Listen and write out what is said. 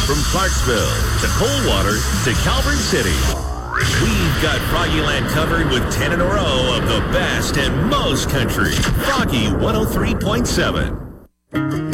From Clarksville to Coldwater to Calvert City, we've got Froggyland covered with 10 in a row of the best and most country. Froggy 103.7.